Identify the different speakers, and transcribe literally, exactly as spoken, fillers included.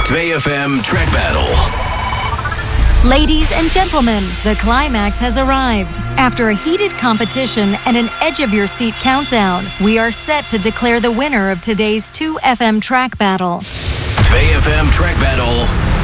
Speaker 1: two F M Track Battle.
Speaker 2: Ladies and gentlemen, the climax has arrived. After a heated competition and an edge-of-your-seat countdown, we are set to declare the winner of today's two F M Track Battle.
Speaker 1: two F M Track Battle